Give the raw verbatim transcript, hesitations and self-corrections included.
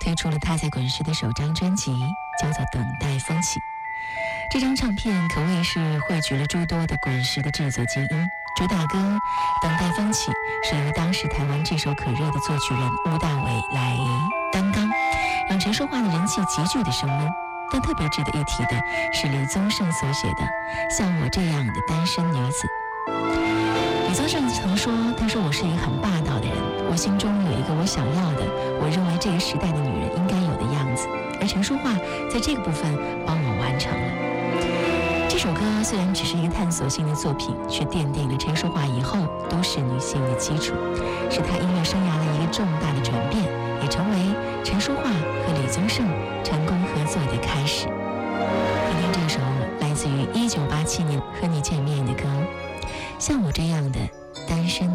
推出了他在滚石的首张专辑，叫做《等待风起》。这张唱片可谓是汇聚了诸多的滚石的制作精英。主打歌《等待风起》是由当时台湾炙手可热的作曲人吴大伟来担纲，让陈淑桦的人气急剧的升温。但特别值得一提的是李宗盛所写的《像我这样的单身女子》。李宗盛曾说，他说我是一个很霸道的人，我心中有一个我想要的，我认为这个时代的女人应该有的样子，而陈淑桦在这个部分帮我完成了。这首歌虽然只是一个探索性的作品，却奠定了陈淑桦以后都市女性的基础，是她音乐生涯的一个重大的转变，也成为陈淑桦和李宗盛成功合作的开始。听听这首来自于一九八七年和你见面的歌，像我这样的单身